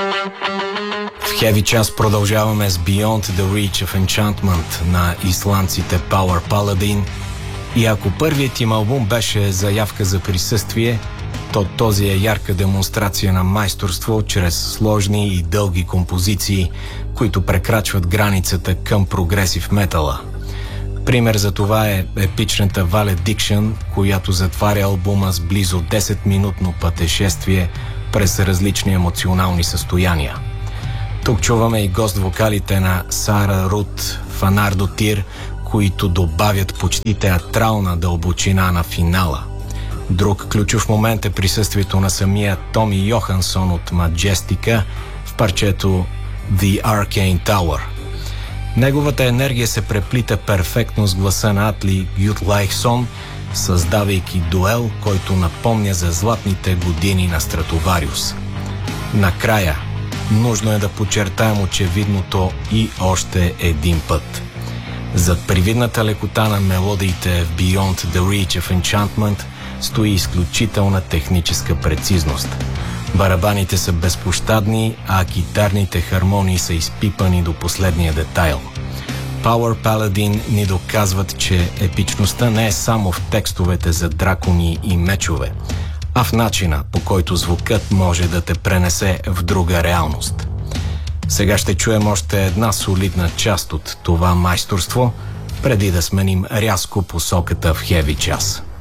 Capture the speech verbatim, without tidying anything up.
В Heavy Час продължаваме с Beyond the Reach of Enchantment на исландците Power Paladin. И ако първият им албум беше заявка за присъствие, то този е ярка демонстрация на майсторство чрез сложни и дълги композиции, които прекрачват границата към прогресив метала. Пример за това е епичната Valediction, която затваря албума с близо десет-минутно пътешествие през различни емоционални състояния. Тук чуваме и гост-вокалите на Сара Рут, Фанардо Тир, които добавят почти театрална дълбочина на финала. Друг ключов момент е присъствието на самия Томи Йохансон от Majestica в парчето The Arcane Tower. Неговата енергия се преплита перфектно с гласа на Атли Гютлайхсон, създавайки дуел, който напомня за златните години на Стратовариус. Накрая, нужно е да подчертаем очевидното и още един път. Зад привидната лекота на мелодиите в Beyond the Reach of Enchantment стои изключителна техническа прецизност. Барабаните са безпощадни, а китарните хармонии са изпипани до последния детайл. Power Paladin ни доказват, че епичността не е само в текстовете за дракони и мечове, а в начина, по който звукът може да те пренесе в друга реалност. Сега ще чуем още една солидна част от това майсторство, преди да сменим рязко посоката в Heavy Час.